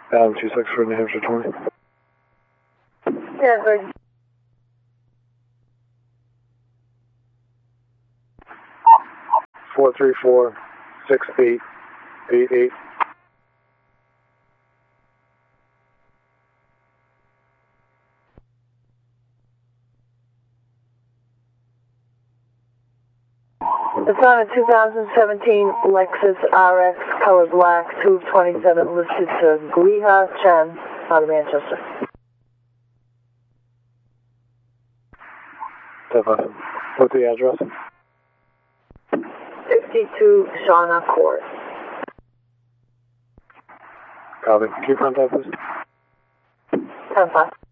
Adam 26 for New Hampshire 20. Yeah, good. 434-6888. It's on a 2017 Lexus RX color black, tube 27, listed to Guiha Chen out of Manchester. 10-5. What's the address? 52 Shauna Court. Copy. Can you front that, please? 10-5.